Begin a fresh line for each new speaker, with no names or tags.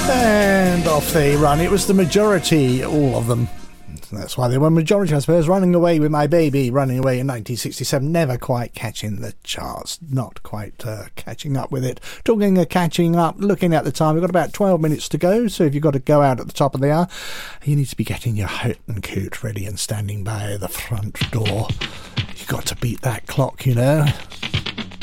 And off they run. It was the majority, all of them. That's why they were majority, I suppose. Running Away with My Baby, running away in 1967, never quite catching the charts, not quite catching up with it. Talking of catching up, looking at the time, we've got about 12 minutes to go, so if you've got to go out at the top of the hour, you need to be getting your hoot and coot ready and standing by the front door. You've got to beat that clock, you know.